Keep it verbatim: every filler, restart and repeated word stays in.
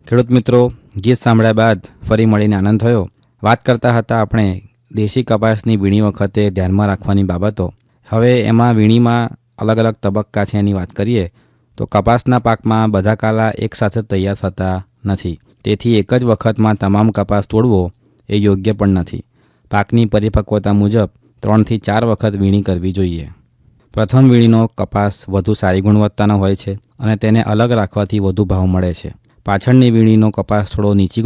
ખેડૂત મિત્રો, ગીત સાંભળ્યા બાદ ફરી મળીને આનંદ થયો. વાત કરતા હતા આપણે દેશી કપાસની વીણી વખતે ધ્યાનમાં રાખવાની બાબતો. હવે એમાં વીણીમાં અલગ અલગ તબક્કા છે એની વાત કરીએ તો કપાસના પાકમાં બધા કાલા એકસાથે તૈયાર થતા નથી. તેથી એક જ વખતમાં તમામ કપાસ તોડવો એ યોગ્ય પણ નથી. પાકની પરિપક્વતા મુજબ ત્રણથી ચાર વખત વીણી કરવી જોઈએ. પ્રથમ વીણીનો કપાસ વધુ સારી ગુણવત્તાનો હોય છે અને તેને અલગ રાખવાથી વધુ ભાવ મળે છે. પાછળની વીણીનો કપાસ થોડો નીચી